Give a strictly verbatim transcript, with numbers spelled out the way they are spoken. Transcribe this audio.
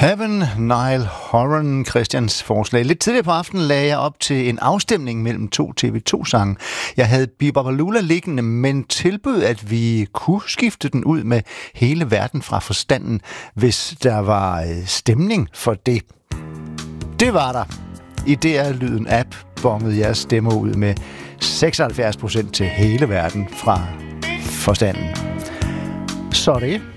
Heaven, Niall Horan, Christians forslag. Lidt tidligere på aftenen lagde jeg op til en afstemning mellem to T V to-sange. Jeg havde Bebopalula liggende, men tilbød, at vi kunne skifte den ud med Hele verden fra forstanden, hvis der var stemning for det. Det var der. I D R-lyden app bongede jeres stemmer ud med seksoghalvfjerds procent til Hele verden fra forstanden. Så det